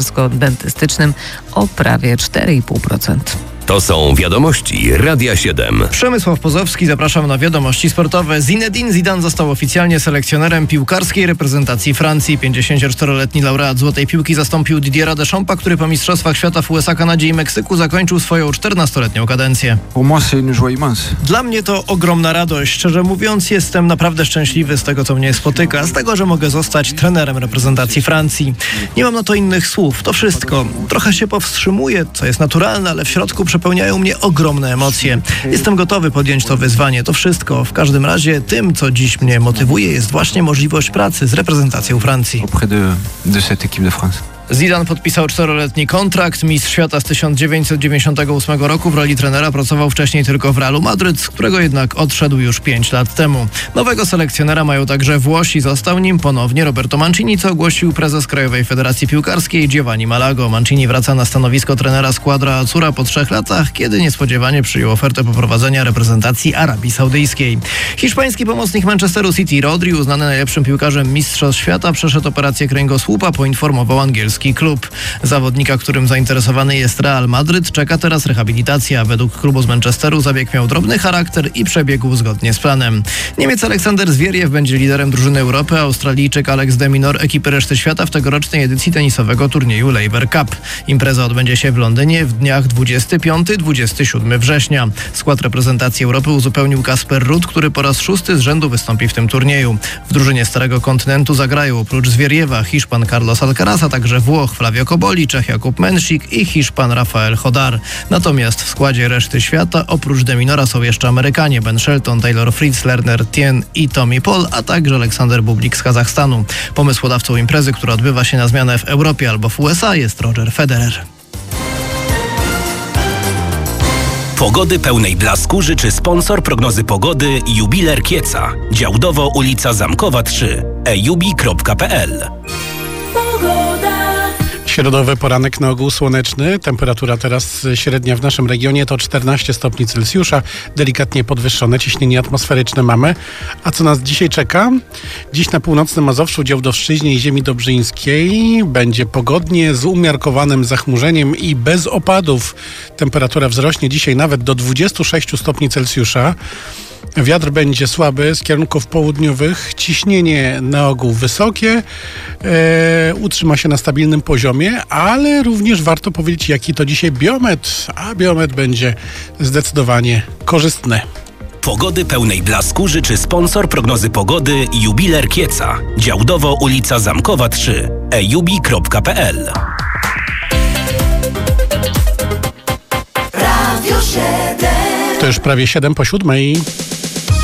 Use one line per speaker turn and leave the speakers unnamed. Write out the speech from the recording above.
lekarsko-dentystycznym o prawie 4,5%.
To są wiadomości Radia 7.
Przemysław Pozowski, zapraszam na wiadomości sportowe. Zinedine Zidane został oficjalnie selekcjonerem piłkarskiej reprezentacji Francji. 54-letni laureat Złotej Piłki zastąpił Didiera Deschampa, który po Mistrzostwach Świata w USA, Kanadzie i Meksyku zakończył swoją 14-letnią kadencję. Dla mnie to ogromna radość. Szczerze mówiąc, jestem naprawdę szczęśliwy z tego, co mnie spotyka, z tego, że mogę zostać trenerem reprezentacji Francji. Nie mam na to innych słów. To wszystko. Trochę się powstrzymuję, co jest naturalne, ale w środku przepełniają mnie ogromne emocje. Jestem gotowy podjąć to wyzwanie. To wszystko. W każdym razie tym, co dziś mnie motywuje, jest właśnie możliwość pracy z reprezentacją Francji. Zidane podpisał 4-letni kontrakt. Mistrz świata z 1998 roku w roli trenera pracował wcześniej tylko w Realu Madryt, z którego jednak odszedł już 5 lat temu. Nowego selekcjonera mają także Włosi. Został nim ponownie Roberto Mancini, co ogłosił prezes Krajowej Federacji Piłkarskiej Giovanni Malago. Mancini wraca na stanowisko trenera Squadra Azzurra po 3 latach, kiedy niespodziewanie przyjął ofertę poprowadzenia reprezentacji Arabii Saudyjskiej. Hiszpański pomocnik Manchesteru City Rodri, uznany najlepszym piłkarzem Mistrzostw Świata, przeszedł operację kręgosłupa, poinformował angielski klub. Zawodnika, którym zainteresowany jest Real Madryt, czeka teraz rehabilitacja. Według klubu z Manchesteru zabieg miał drobny charakter i przebiegł zgodnie z planem. Niemiec Aleksander Zwieriew będzie liderem drużyny Europy, a Australijczyk Alex de Minaur ekipy reszty świata w tegorocznej edycji tenisowego turnieju Laver Cup. Impreza odbędzie się w Londynie w dniach 25-27 września. Skład reprezentacji Europy uzupełnił Kasper Ruud, który po raz 6 z rzędu wystąpi w tym turnieju. W drużynie Starego Kontynentu zagrają oprócz Zwieriewa Hiszpan Carlos Alcaraz, a także Włoch Flavio Koboli, Czech Jakub Mensik i Hiszpan Rafael Hodar. Natomiast w składzie reszty świata oprócz de Minaura są jeszcze Amerykanie Ben Shelton, Taylor Fritz, Lerner Tien i Tommy Paul, a także Aleksander Bublik z Kazachstanu. Pomysłodawcą imprezy, która odbywa się na zmianę w Europie albo w USA, jest Roger Federer.
Pogody pełnej blasku życzy sponsor prognozy pogody Jubiler Kieca. Działdowo ulica Zamkowa 3. ejubi.pl.
Środowy poranek na ogół słoneczny. Temperatura teraz średnia w naszym regionie to 14 stopni Celsjusza. Delikatnie podwyższone ciśnienie atmosferyczne mamy. A co nas dzisiaj czeka? Dziś na północnym Mazowszu, Działdowszczyźnie i ziemi dobrzyńskiej będzie pogodnie z umiarkowanym zachmurzeniem i bez opadów. Temperatura wzrośnie dzisiaj nawet do 26 stopni Celsjusza. Wiatr będzie słaby z kierunków południowych, ciśnienie na ogół wysokie, utrzyma się na stabilnym poziomie, ale również warto powiedzieć, jaki to dzisiaj biometr, a biometr będzie zdecydowanie korzystny.
Pogody pełnej blasku życzy sponsor prognozy pogody Jubiler Kieca. Działdowo ulica Zamkowa 3. ejubi.pl.
To już prawie 7 po 7.